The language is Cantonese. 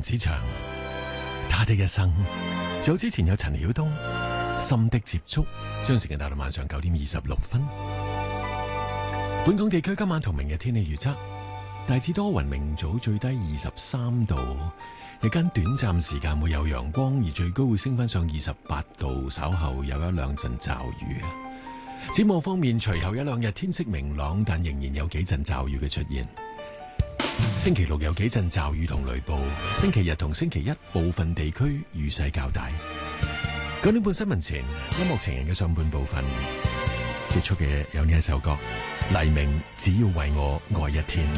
子祥，他的一生。早之前有陳曉東，心的接觸，將時間帶到晚上9:26。本港地區今晚同明日天氣預測，大致多雲，明早最低23度，日間短暫時間會有陽光，而最高會升翻上28度，稍後有一兩陣驟雨。展望方面，隨後一兩日天色明朗，但仍然有幾陣驟雨嘅出現。星期六有幾陣驟雨同雷暴，星期日同星期一部分地區雨勢較大。9點半新聞前，音樂情人嘅上半部分結束嘅有呢一首歌，黎明只要為我愛一天。